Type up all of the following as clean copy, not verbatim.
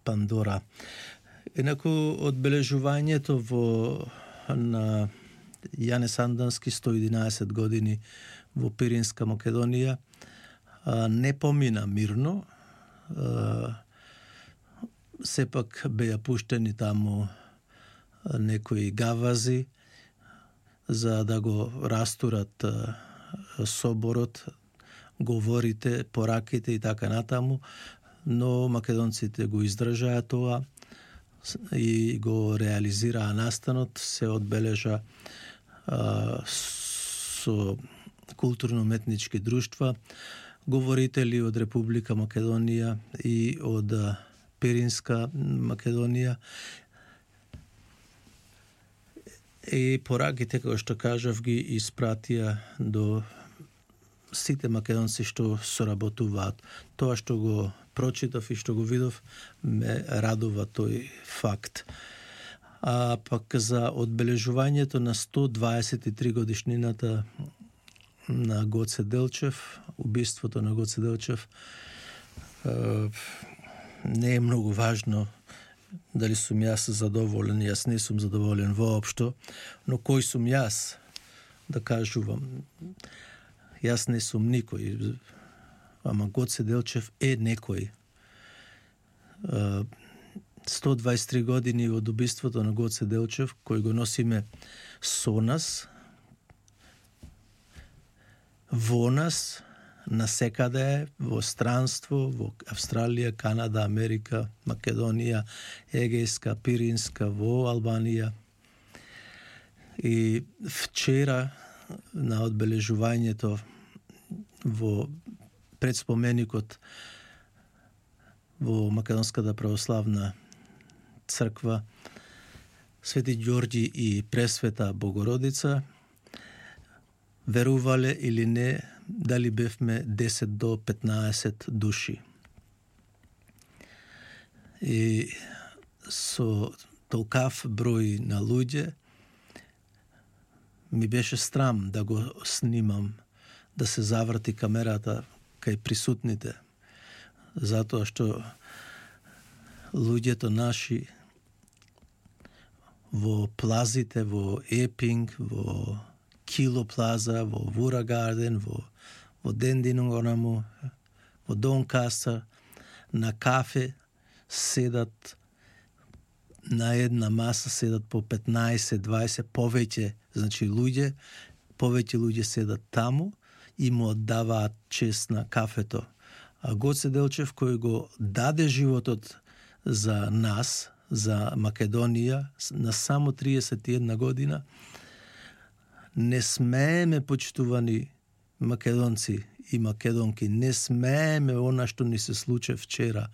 Пандора. Инаку одбележувањето на Јане Сандански 111 години во Пиринска Македонија не помина мирно. Сепак беа пуштени таму некои гавази за да го растурат соборот, говорите, пораките и така натаму, но македонците го издржаа тоа и го реализираа настанот, се одбележа со културно-уметнички друштва, говорители од Република Македонија и од Пиринска Македонија. И пораките, како што кажав, ги испратија до сите македонци што соработуваат. Тоа што го прочитав и што го видов, ме радува тој факт. А пак за одбележувањето на 123 годишнината на Гоце Делчев, убиството на Гоце Делчев, не е многу важно дали сум јас задоволен. Јас не сум задоволен воопшто, но кој сум јас да кажувам? Јас не сум никој, ама Гоце Делчев е некој. 123 години од убиството на Гоце Делчев, кој го носиме со нас, во нас, насекаде, во странство, во Австралија, Канада, Америка, Македонија, Егејска, Пиринска, во Албанија. И вчера на одбележувањето во предспоменикот во Македонската православна црква Свети Ѓорѓи и Пресвета Богородица, верувале или не, дали бевме 10 до 15 души. И со толкав број на луѓе ми беше срам да го снимам, да се заврти камерата кај присутните, затоа што луѓето наши во плазите, во Епинг, во Кило Плаза, во Вура Гарден, во Дендинонаму, во Донкастер, на кафе седат на една маса, седат по 15-20 повеќе, значи повеќе луѓе седат таму и му оддаваат чест на кафето. А Гоце Делчев, кој го даде животот за нас, за Македонија, на само 31 година, не смееме, почитувани македонци и македонки, не смееме она што ни се случи вчера.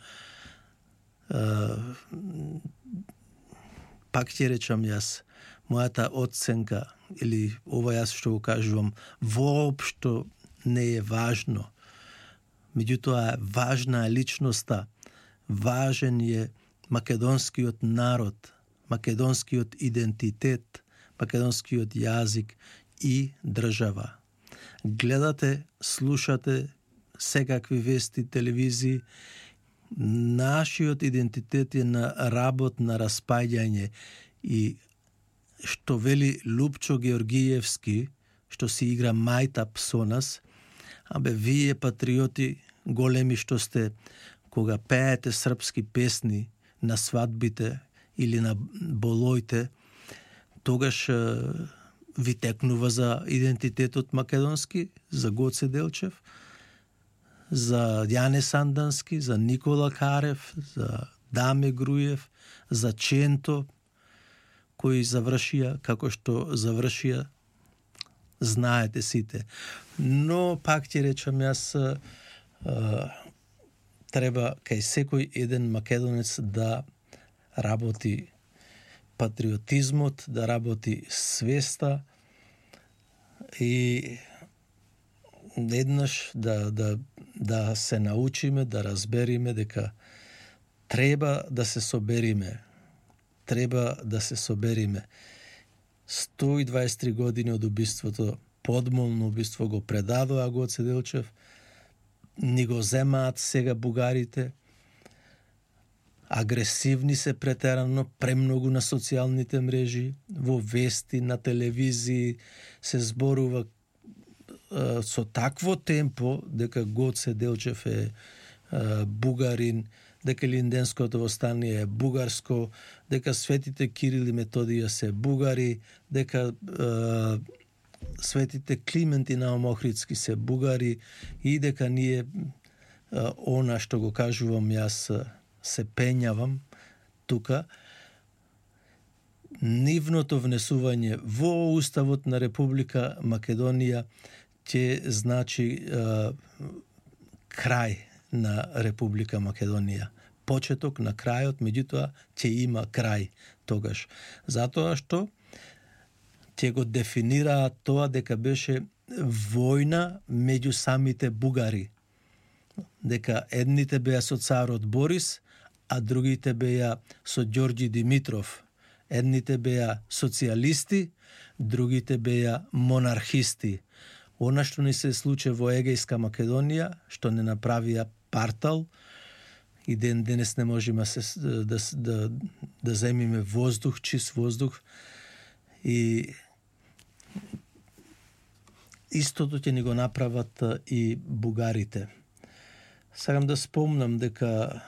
Пак ќе речам јас, мојата оценка, или ова јас што го кажувам, воопшто не е важно. Меѓутоа, важна е личноста, важен е македонскиот народ, македонскиот идентитет, македонскиот јазик и држава. Гледате, слушате секакви вести, телевизии, нашиот идентитет е на работ, на распаѓање. И што вели Лупчо Георгиевски, што си игра мајтап со нас, абе вие патриоти големи што сте, кога пеете српски песни на свадбите или на болоите, тогаш ви текнува за идентитетот македонски, за Гоце Делчев, за Јане Сандански, за Никола Карев, за Даме Груев, за Ченто, кои завршија како што завршија, знаете сите. Но пак ќе речам јас, треба кај секој еден македонец да работи патриотизмот, да работи свеста и еднаш да се научиме, да разбериме дека треба да се собериме. Треба да се собериме. 123 години од убиството, подмолно убиство го предадоа Гоце Делчев, ни го земаат сега бугарите, агресивни се претерано, премногу на социјалните мрежи, во вести, на телевизии се зборува со такво темпо дека Гоце Делчев е бугарин, дека Линденското востание е бугарско, дека светите Кирил и Методија се бугари, дека светите Климент и Наум Охридски се бугари и дека ние она што го кажувам јас се пењавам тука. Нивното внесување во Уставот на Република Македонија ќе значи крај на Република Македонија. Почеток на крајот, меѓутоа ќе има крај тогаш. Затоа што ќе го дефинираат тоа дека беше војна меѓу самите бугари. Дека едните беа со царот Борис, а другите беа со Ѓорѓи Димитров. Едните беа социјалисти, другите беа монархисти. Она што ни се случи во Егејска Македонија, што не направија партал, и ден денес не можеме да земиме воздух, чист воздух, и истото ќе ни го направат и бугарите. Сакам да спомнам дека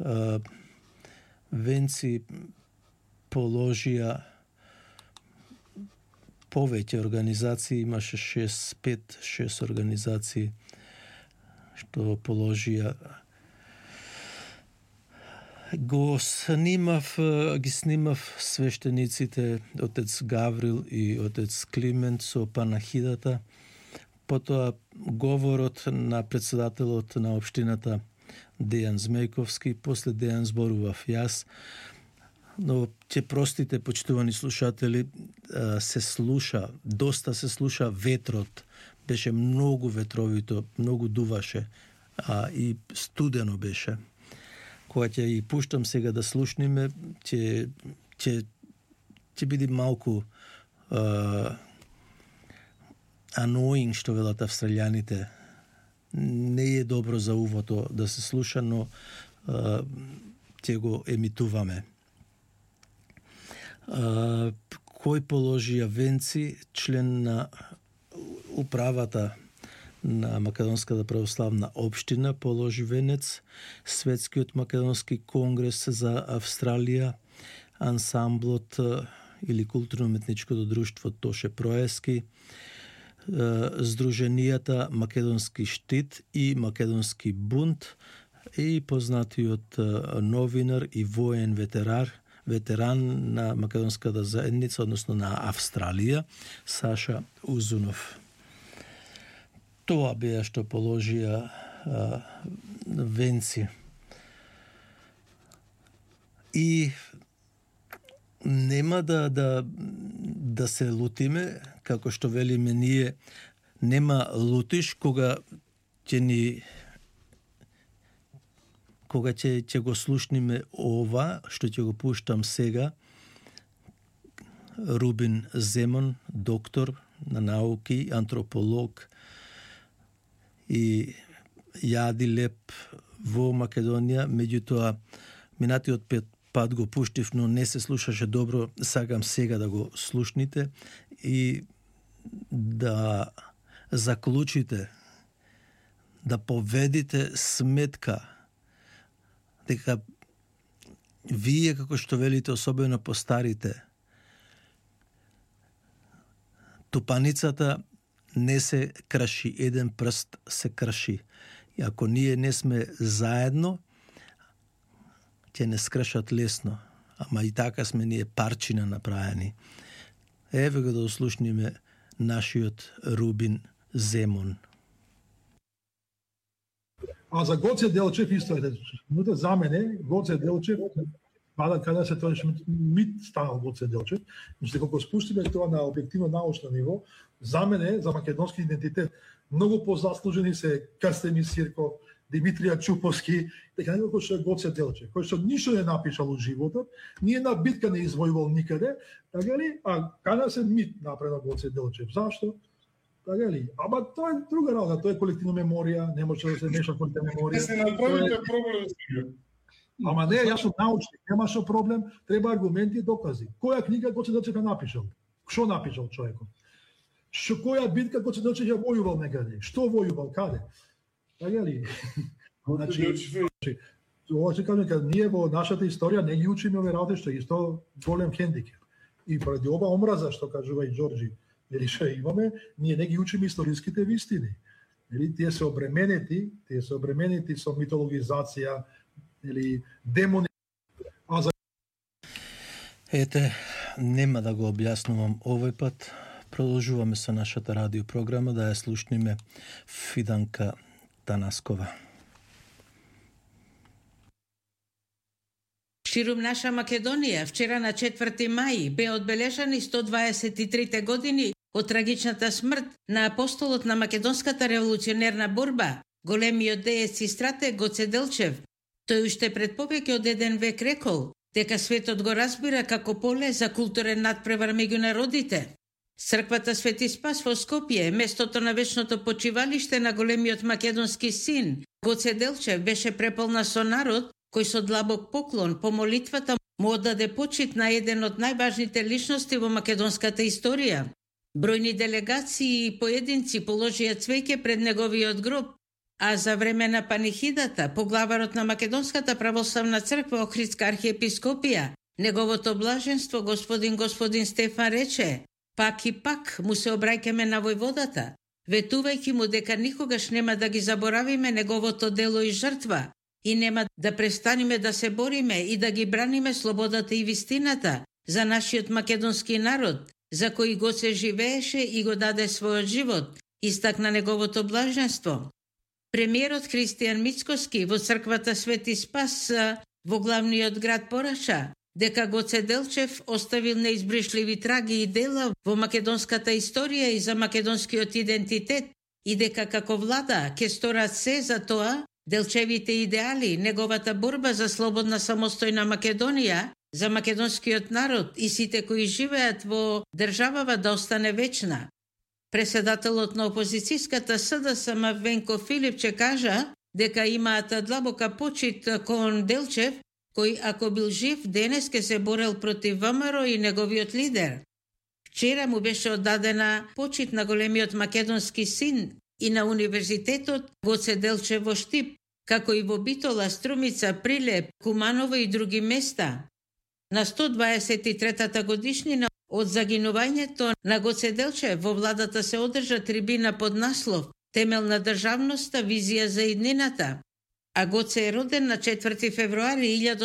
Венци положија повеќе организации, имаше 5-6 организации што положија. Ги снимав свештениците отец Гаврил и отец Климент со панахидата, потоа говорот на председателот на општината Дејан Змејковски, после Дејан зборував јас, но ќе простите, почитувани слушатели, доста се слуша ветрот, беше многу ветровито, многу дуваше, и студено беше. Кога ќе и пуштам сега да слушниме, ќе биде малку annoying, што велат австралијаните. Не е добро за увото да се слуша, но ќе го емитуваме. Кој положија Венци, член на управата на Македонската православна општина, положи венец, Светскиот македонски конгрес за Австралија, ансамблот или културно-уметничкото друштво Тоше Проески, Сдруженијата Македонски штит и Македонски бунт и познатиот новинар и воен ветеран на македонската заедница, односно на Австралија, Саша Узунов. Тоа беа што положија Венци. И нема да се лутиме, како што велиме ние, нема лутиш кога ќе го слушниме ова, што ќе го пуштам сега, Рубин Земон, доктор на науки, антрополог, и јади леп во Македонија, меѓутоа минатиот пат го пуштив, но не се слушаше добро, сакам сега да го слушните и да заклучите, да поведите сметка дека вие, како што велите, особено по старите, тупаницата не се краши, еден прст се краши. И ако ние не сме заедно, ќе не скршат лесно. Ама и така сме ние парчина направени. Еве го да услушниме нашиот Рубин Земон. А за Гоце Делчев исто е. За мене Гоце Делчев, каде се тоа мит станал Гоце Делчев, значи колку спустиме тоа на објективно научно ниво, за мене, за македонски идентитет, многу позаслужени се Кастемир Сирков, Димитрија Чуповски, дека некој што е Гоце Делчев, кој што ништо не напишал од животот, ни една битка не извојувал никаде, така ли? А каде се мит направено Гоце Делчев? Зашто? Така ли? Ама тоа е друга работа, тоа е колективна меморија, не може да се меша колективна меморија. Не се направите проблем сега. Ама не, јас сум научник, немаше проблем, треба аргументи и докази. Која книга Гоце Делчев ја напишал? Што напишал човекот? Која битка Гоце Делчев ја војувал некаде? Што војувал, каде? Така ли? Ова се кажем, кога ние во нашата историја не ги учиме овие работи, што е исто голем хендикеп. И поради ова омраза, што кажува и Џорџи, нели што имаме, ние не ги учиме историските вистини. Нели тие се обременети со митологизација или демони. Ете, нема да го објаснувам овој пат. Продолжуваме со нашата радиопрограма да ја слушниме Фиданка Танаскова. Ширум наша Македонија, вчера на 4 мај бе одбележани 123 години од трагичната смрт на апостолот на македонската револуционерна борба, големиот деец и стратег Гоце Делчев. Тој уште пред повеќе од 1 век рекол дека светот го разбира како поле за културен надпревар меѓу народите. Црквата Свети Спас во Скопје, местото на вечното почивалиште на големиот македонски син, Гоце Делчев, беше преполна со народ кој со длабок поклон по молитвата му оддаде почит на еден од најважните личности во македонската историја. Бројни делегации и поединци положија цвеќе пред неговиот гроб, а за време на панихидата поглаварот на Македонската православна црква Охридска архиепископија, неговото блаженство господин Стефан рече: "Пак и пак му се обраќаме на војводата, ветувајќи му дека никогаш нема да ги заборавиме неговото дело и жртва и нема да престаниме да се бориме и да ги браниме слободата и вистината за нашиот македонски народ, за кој Гоце живееше и го даде својот живот", истакна неговото блаженство. Премиерот Христијан Мицкоски во црквата Свети Спас во главниот град порача дека Гоце Делчев оставил неизбришливи траги и дела во македонската историја и за македонскиот идентитет и дека како влада ќе сторат се за тоа Делчевите идеали, неговата борба за слободна самостојна Македонија, за македонскиот народ и сите кои живеат во државава да остане вечна. Преседателот на опозицијската СДСМ Венко Филипче кажа дека имаат длабока почит кон Делчев, кој ако бил жив денес ке се борел против ВМРО и неговиот лидер. Вчера му беше оддадена почит на големиот македонски син и на Универзитетот Гоце Делчев во Штип, како и во Битола, Струмица, Прилеп, Куманово и други места. На 123-та годишнина од загинувањето на Гоце Делчев во владата се одржа трибина под наслов "Темел на државноста, визија за иднината". А Гоце е роден на 4 февруари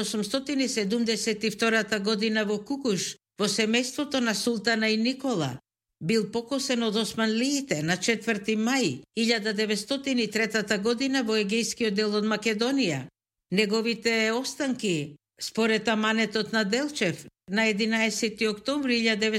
1872 година во Кукуш, во семејството на Султана и Никола. Бил покосен од османлиите на 4 мај 1903 година во егејскиот дел од Македонија. Неговите останки, според аманетот на Делчев, на 11 октомври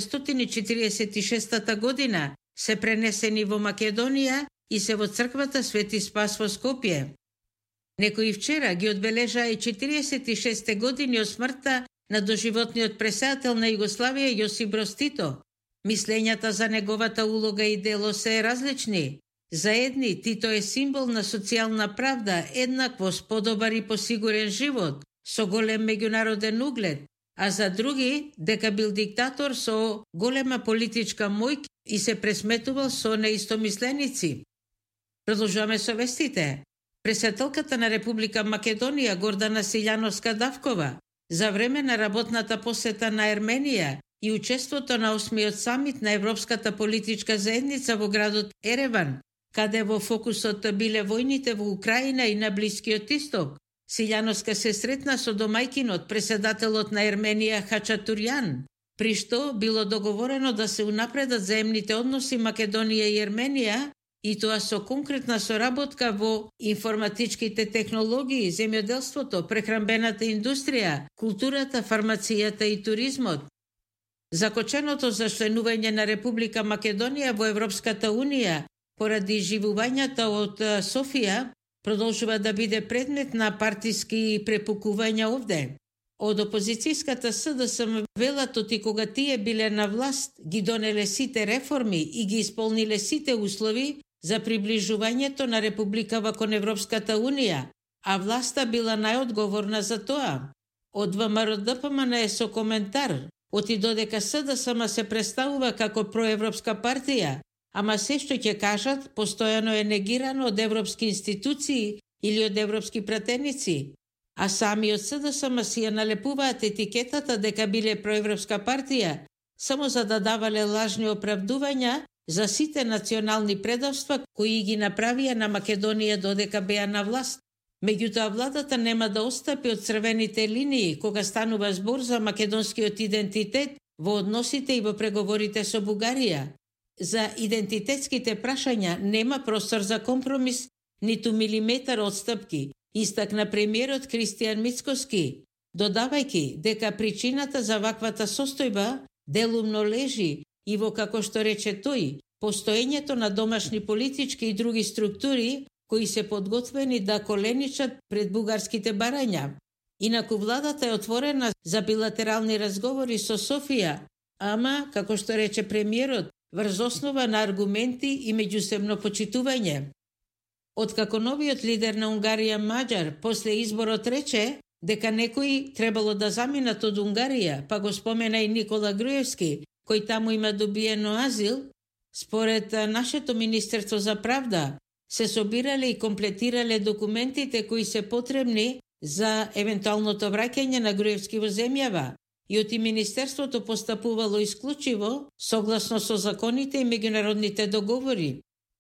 1946 година се пренесени во Македонија и се во црквата Свети Спас во Скопје. Некои вчера ги одбележаа и 46 години од смртта на доживотниот претседател на Југославија Јосип Броз Тито. Мислењата за неговата улога и дело се различни. За едни Тито е символ на социјална правда, еднаквост, подобар и посигурен живот, со голем меѓународен углед, а за други дека бил диктатор со голема политичка моќ и се пресметувал со неистомисленици. Продолжуваме со вестите. Председателката на Република Македонија Гордана Силјановска-Давкова за време на работната посета на Ерменија и учеството на 8-миот самит на Европската политичка заедница во градот Ереван, каде во фокусот биле војните во Украина и на Блискиот Исток, Силјановска се сретна со домајкинот, председателот на Ерменија Хачатурјан, при што било договорено да се унапредат заемните односи Македонија и Ерменија, и тоа со конкретна соработка во информатичките технологии, земјоделството, прехранбената индустрија, културата, фармацијата и туризмот. Закоченото за членување на Република Македонија во Европската Унија поради живувањата од Софија продолжува да биде предмет на партиски препукувања овде. Од опозицијската СДСМ велат оти кога тие биле на власт, ги донеле сите реформи и ги исполниле сите услови за приближувањето на Републикава кон Европската Унија, а власта била најодговорна за тоа. Од ВМРО-ДПМН е со коментар, оти додека СДСМ се представува како проевропска партија, ама се што ќе кажат постојано е негирано од европски институции или од европски пратеници, а самиот СДСМ си ја налепуваат етикетата дека биле проевропска партија, само за да давале лажни оправдувања за сите национални предавства кои ги направија на Македонија додека беа на власт. Меѓутоа, владата нема да отстапи од црвените линии кога станува збор за македонскиот идентитет во односите и во преговорите со Бугарија. За идентитетските прашања нема простор за компромис, ниту милиметар отстапки, истакна премиерот Кристијан Мицкоски, додавајќи дека причината за ваквата состојба делумно лежи и во, како што рече тој, постоењето на домашни политички и други структури кои се подготвени да коленичат пред бугарските барања. Инаку владата е отворена за билатерални разговори со Софија, ама, како што рече премиерот, врз основа на аргументи и меѓусебно почитување. Откако новиот лидер на Унгарија Маđар после изборот рече дека некои требало да заминат од Унгарија, па го спомена и Никола Груевски, кој таму има добиено азил, според нашето Министерство за правда, се собирале и комплетирале документите кои се потребни за евентуалното враќање на Груевски во земјава, и оти Министерството постапувало исклучиво согласно со законите и меѓународните договори.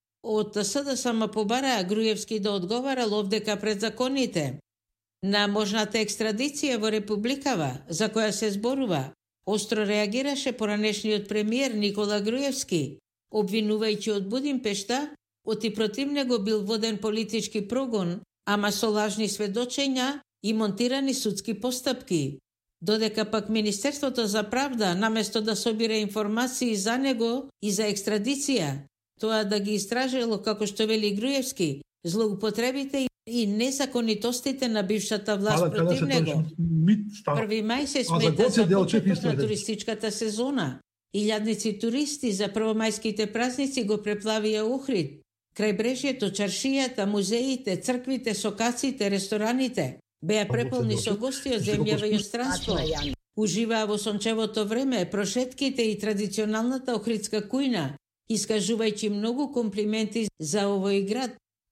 Од СДСМ побараа Груевски да одговара овдека пред законите. На можната екстрадиција во Републикава, за која се зборува, остро реагираше поранешниот премиер Никола Груевски, обвинувајќи од Будимпешта, оти против него бил воден политички прогон, ама со лажни сведочења и монтирани судски постапки. Додека пак Министерството за правда, наместо да собира информации за него и за екстрадиција, тоа да ги истражело, како што вели Груевски, злоупотребите и незаконитостите на бившата власт против него. 1 мај се смета за почеток на туристичката сезона. Илјадници туристи за првомајските празници го преплавија Охрид. Крајбрежјето, чаршијата, музеите, црквите, сокаците, рестораните беа преполни со гости од земјава и странство. Уживаа во сончевото време, прошетките и традиционалната охридска кујна, искажувајќи многу комплименти за овој град.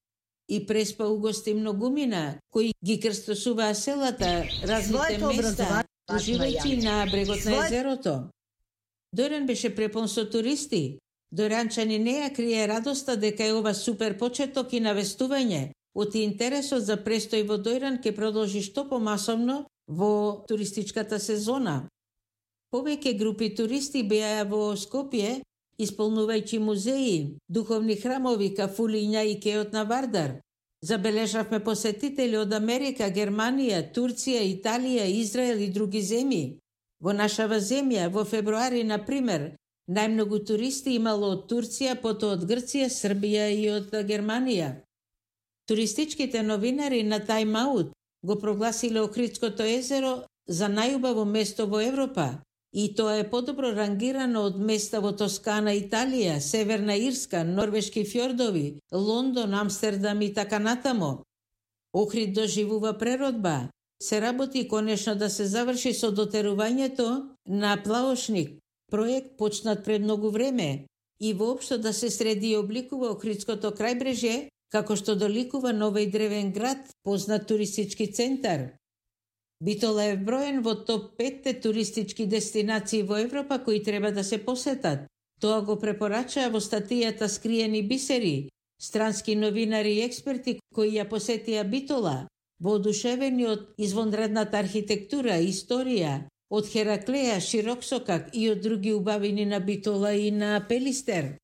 И преспа угости многумина, кои ги крстосуваа селата, разните места, уживајќи на брегот на езерото. Дојран беше препон со туристи. Дојранчани не ја крие радоста дека е ова супер почеток и навестување. Оти интересот за престој во Дојран ќе продолжи што помасовно во туристичката сезона. Повеќе групи туристи беа во Скопје, исполнувајќи музеи, духовни храмови, кафулиња и кеот на Вардар. Забележавме посетители од Америка, Германија, Турција, Италија, Израел и други земји. Во нашава земја, во февруари, например, најмногу туристи имало од Турција, потоа од Грција, Србија и од Германија. Туристичките новинари на Time Out го прогласиле Охридското езеро за најубаво место во Европа, и тоа е подобро рангирано од места во Тоскана, Италија, Северна Ирска, норвешки фјордови, Лондон, Амстердам и така натамо. Охрид доживува преродба. Се работи конечно да се заврши со дотерувањето на плаошник, проект почнат пред многу време, и воопшто да се среди и обликува Охридското крајбрежје, како што доликува новој древен град, познат туристички центар. Битола е вброен во топ 5 туристички дестинации во Европа кои треба да се посетат. Тоа го препорачаа во статијата Скриени бисери, странски новинари и експерти кои ја посетија Битола, воодушевени од извонредната архитектура и историја, од Хераклеја, Широксокак и од други убавини на Битола и на Пелистер.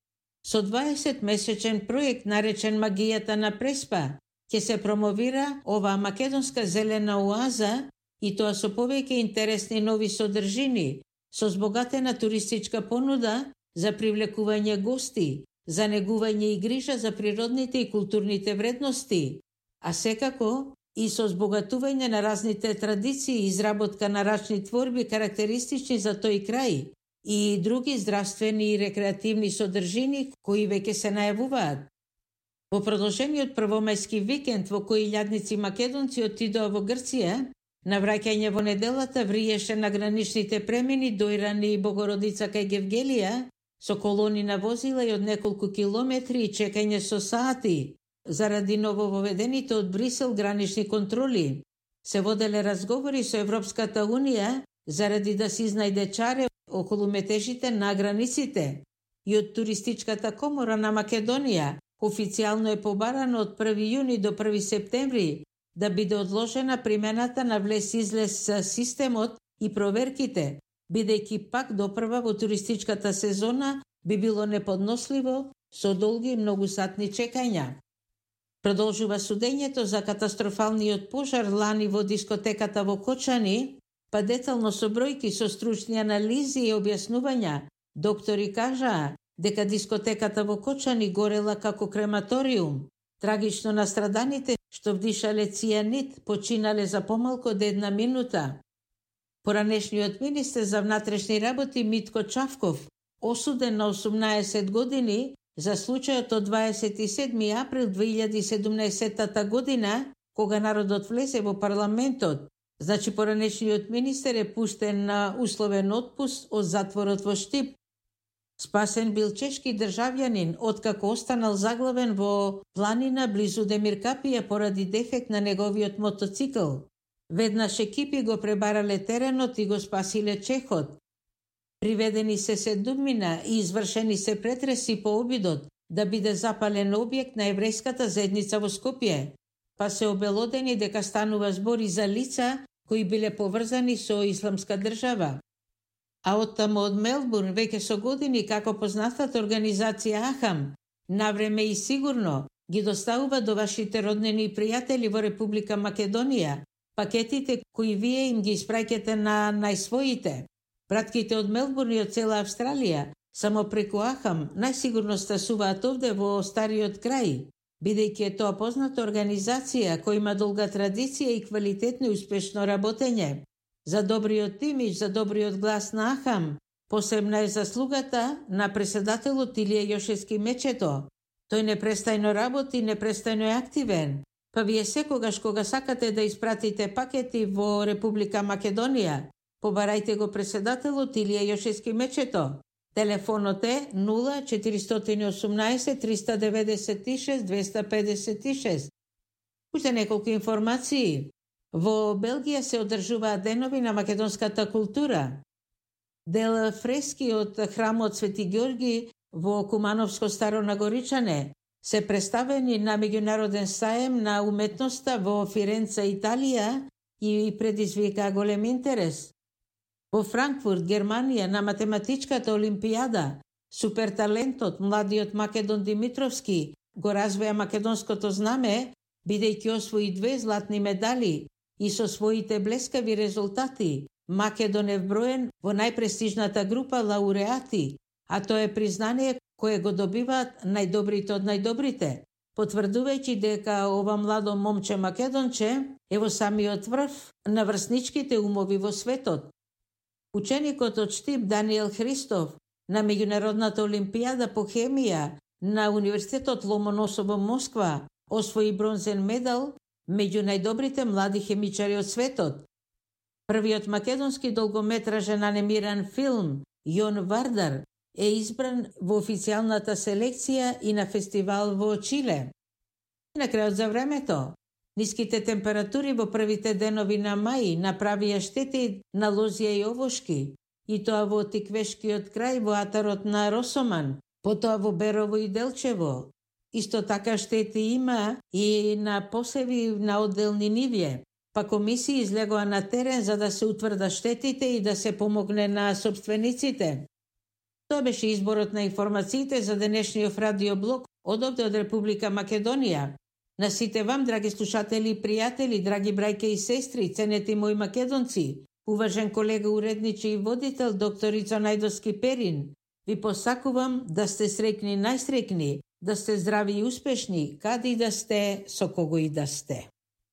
Со 20-месечен проект наречен Магијата на Преспа, ќе се промовира оваа македонска зелена оаза и тоа со повеќе интересни нови содржини, со збогатена туристичка понуда за привлекување гости, за негување и грижа за природните и културните вредности, а секако и со збогатување на разните традиции и изработка на рачни творби карактеристични за тој крај и други здравствени и рекреативни содржини кои веќе се најавуваат. Во продолжениот првомајски викенд во кој илјадници македонци отидоа во Грција, на враќање во неделата вриеше на граничните премини доирани и Богородица кај Гевгелија, со колони на возила и од неколку километри и чекање со сати, заради новововедените од Брисел гранични контроли. Се воделе разговори со Европската Унија заради да се изнајде чаре околу метежите на границите. И од Туристичката комора на Македонија официјално е побарано од 1 јуни до 1 септември да биде одложена примената на влез-излез системот и проверките, бидејќи пак допрва во туристичката сезона би било неподносливо со долги и многусатни чекања. Продолжува судењето за катастрофалниот пожар лани во дискотеката во Кочани, па детално со бројки, со стручни анализи и објаснувања, доктори кажаа дека дискотеката во Кочани горела како крематориум. Трагично настраданите што вдишале цијанид починале за помалку од 1 минута. Поранешниот министер за внатрешни работи Митко Чавков, осуден на 18 години за случајот од 27. април 2017 година, кога народот влезе во парламентот. Значи поранешниот министер е пуштен на условен отпуст од затворот во Штип. Спасен бил чешки државјанин, откако останал заглавен во планина близу Демиркапија поради дефект на неговиот мотоцикл. Веднаш екипи го пребарале теренот и го спасиле чехот. Приведени се дубмина и извршени се претреси по обидот да биде запален објект на еврејската заедница во Скопје, па се обелодени дека станува збори за лица кои биле поврзани со исламска држава. А оттаму од Мелбурн веќе со години како познатата организација Ахам, навреме и сигурно ги доставува до вашите роднини и пријатели во Република Македонија пакетите кои вие им ги испраќате на најсвоите. Братките од Мелбурн и од цела Австралија, само преку Ахам, најсигурно стасуваат овде во стариот крај, бидејќи е тоа позната организација која има долга традиција и квалитетно и успешно работење. За добриот имидж, за добриот глас на Ахам, посебна е заслугата на преседателот Илија Јошевски Мечето. Тој непрестајно работи, непрестајно е активен. Па вие секогаш кога сакате да испратите пакети во Република Македонија, побарајте го преседателот Илија Јошевски Мечето. Телефонот е 0418 396 256. Уште неколку информации. Во Белгија се одржуваат денови на македонската култура. Дел фрески од храмот Свети Ѓорги во Кумановско Старо Нагоричане се представени на меѓународен саем на уметноста во Фиренца, Италија и предизвика голем интерес. Во Франкфурт, Германија, на математичката олимпијада, суперталентот младиот Македон Димитровски го развеа македонското знаме, бидејќи освои 2 златни медали и со своите блескави резултати Македон е вброен во најпрестижната група лауреати, а тоа е признание кое го добиваат најдобрите од најдобрите, потврдувајќи дека ова младо момче македонче е во самиот врв на врсничките умови во светот. Ученикот од Штип Даниел Христов на меѓународната олимпијада по хемија на Универзитетот Ломоносов во Москва освои бронзен медал меѓу најдобрите млади хемичари од светот. Првиот македонски долгометражен анимиран филм Јон Вардар е избран во официјалната селекција и на фестивал во Чиле. И на крајот за времето. Ниските температури во првите денови на мај направија штети на лозија и овошки, и тоа во Тиквешкиот крај во атарот на Росоман, потоа во Берово и Делчево. Исто така штети има и на посеви на одделни нивје, па комисии излегоа на терен за да се утврдат штетите и да се помогне на собствениците. Тоа беше изборот на информациите за денешниот радиоблог од овде од Република Македонија. На сите вам, драги слушатели и пријатели, драги брајке и сестри, ценети мои македонци, уважен колега уредничи и водител докторица Најдовски Перин, ви посакувам да сте среќни, најсреќни, да сте здрави и успешни, каде и да сте, со кого и да сте.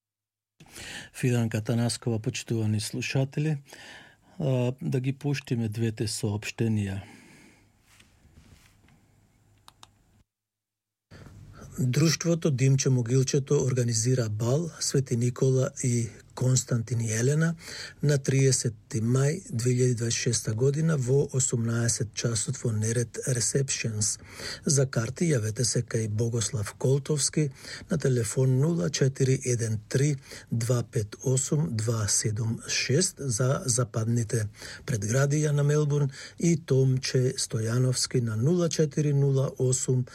Фиданка Танаскова, почитувани слушатели, да ги пуштиме двете соопштенија. Друштвото Димче Могилчето организира бал Свети Никола и Константин и Елена на 30 мај 2026 година во 18 часот во Неред Receptions. За карти јавете се кај Богослав Колтовски на телефон 0413 258 276 за западните предградија на Мелбурн и Томче Стојановски на 0408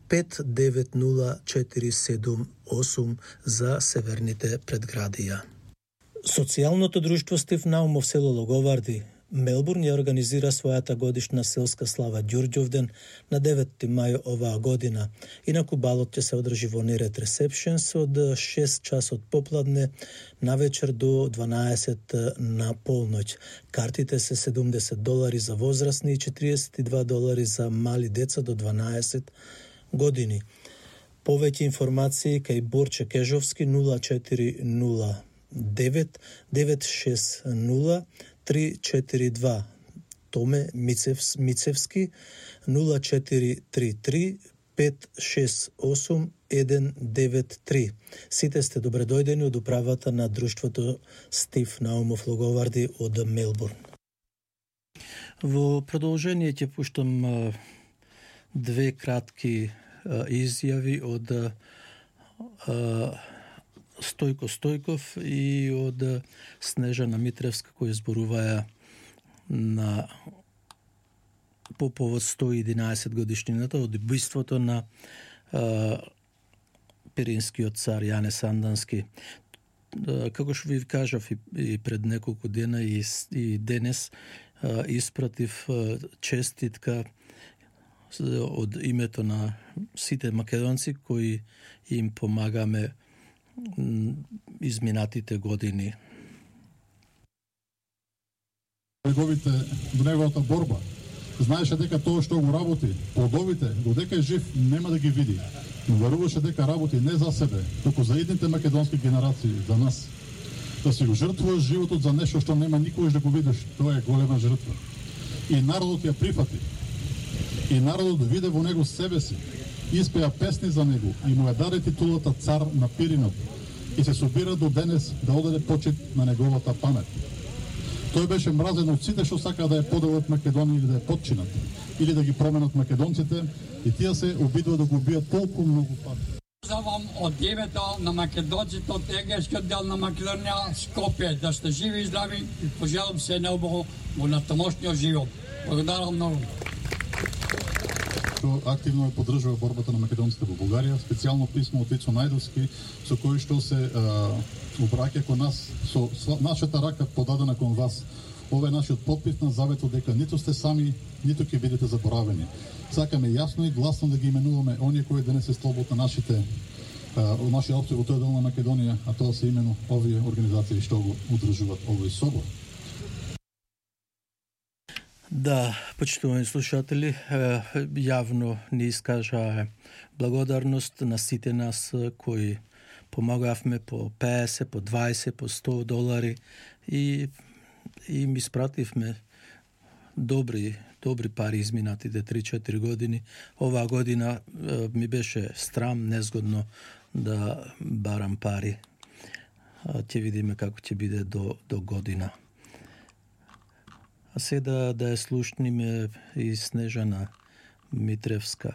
590478 за северните предградија. Социјалното друштво Стив Наумов село Логоварди, Мелбурн ја организира својата годишна селска слава Ѓурѓовден на 9 мај оваа година. Инаку балот ќе се одржи во Неред Receptions од 6 часот попладне на вечер до 12 на полноќ. Картите се $70 за возрастни и $42 за мали деца до 12 години. Повеќе информации кај Борче Кежовски 0409 960 342, Томе Мицевски 0433 568 193. Сите сте добре дојдени од управата на друштвото Стив Наумов Логоварди од Мелбурн. Во продолжение ќе пуштам две кратки изјави од Стојко Стојков и од Снежана Митревска, кои зборуваја по повод 111 годишнината од убиството на перинскиот цар Јане Сандански. Како што ви кажав и пред неколку дена и денес, испратив честитка од името на сите македонци кои им помагаме изминатите години. До неговата борба. Знаеше дека тоа што го работи, плодовите, додека е жив, нема да ги види. Но веруваше дека работи не за себе, туку за идните македонски генерации, за нас. Да си го жртвуваш животот за нешто што нема никој да го видиш, тоа е голема жртва. И народот ја прифати. И народот виде во него себе си, испеа песни за него и му ја даде титулата цар на Пиринот и се собира до денес да одаде почит на неговата памет. Тој беше мразен од сите што сака да ја поделат Македонија или да ја подчинат, или да ги променат македонците, и тие се обидува да го убијат толку многу пати. Позовам од името на македонците од егејскиот дел на Македонија, Скопје, да сте живи и здрави и пожелам се наубаво во натамошниот живот. Благодарам многу. Активно ја поддржува борбата на македонците во Бугарија, специјално писмо од Ицо Најдовски, со кој што се обраќа кон нас, со нашата рака подадена кон вас. Ова е нашиот подпис на заветот дека ниту сте сами, ниту ќе бидете заборавени. Сакаме јасно и гласно да ги именуваме оние кои денес се столбот на нашите наши опции во тој дел на Македонија, а тоа се именно овие организации што го удржуваат овој собор. Да, почитувани слушатели, јавно ни искажа благодарност на сите нас кои помагавме по 50, по 20, по $100 и им испративме добри пари изминатите 3-4 години. Оваа година ми беше срам, незгодно да барам пари. Ќе видиме како ќе биде до година. А се да ја слушниме и Снежана Митревска.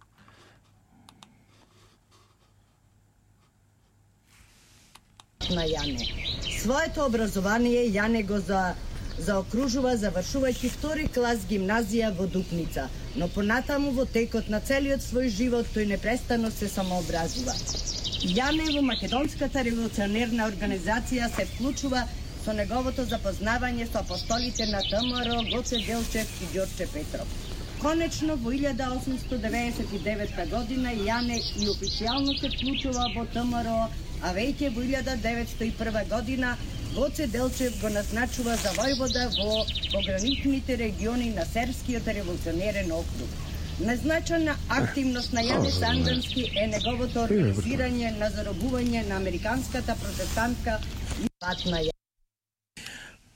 На Јане. Своето образование Јане го заокружува завршувајќи втори клас гимназија во Дупница, но понатаму во текот на целиот свој живот тој непрестано се самообразува. Јане во Македонската револуционерна организација се вклучува со неговото запознавање со апостолите на ВМРО, Гоце Делчев и Ѓорче Петров. Конечно, во 1899 година Јане и официјално се вклучува во ВМРО, а веќе во 1901 година Гоце Делчев го назначува за војвода во пограничните региони на Сербскиот револуционерен округ. Незначајна активност на Јане Сандански е неговото организирање на заробување на американската протестантка патна.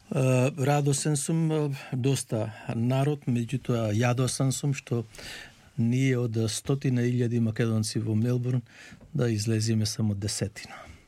Радосен сум, доста народ, меѓутоа јадосен сум што ние од 100.000 македонци во Мелбурн да излеземе само 10.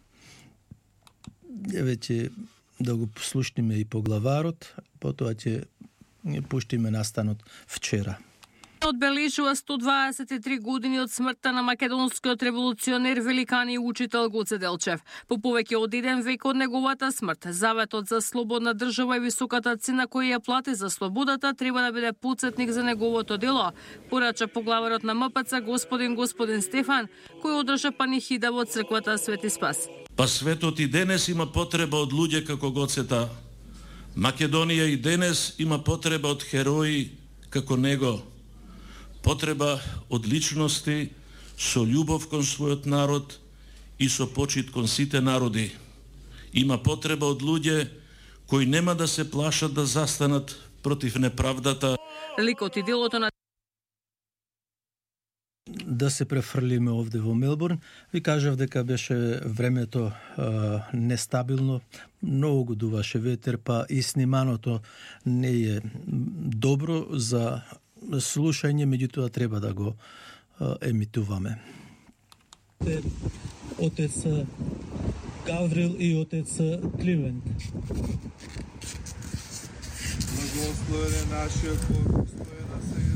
Веќе да го послушниме и поглаварот, потоа ќе пуштиме настанот вчера. Одбележува 123 години од смртта на македонскиот револуционер, великан и учител Гоце Делчев. По повеќе од 1 век од неговата смрт, заветот за слободна држава и високата цена која ја плати за слободата треба да биде потсетник за неговото дело, порача поглаварот на МПЦ господин Стефан, кој одржа панихида во црквата Свети Спас. Па светот и денес има потреба од луѓе како Гоцета. Македонија и денес има потреба од херои како него. Потреба од личности со љубов кон својот народ и со почит кон сите народи. Има потреба од луѓе кои нема да се плашат да застанат против неправдата. Ликот и делото на да се префрлиме овде во Мелбурн. Ви кажав дека беше времето нестабилно, многу дуваше ветер, па и сниманото не е добро за слушање, меѓутоа треба да го емитуваме. Отец Гаврил и отец Кливент. Благословен е нашиот Бог, стои на сега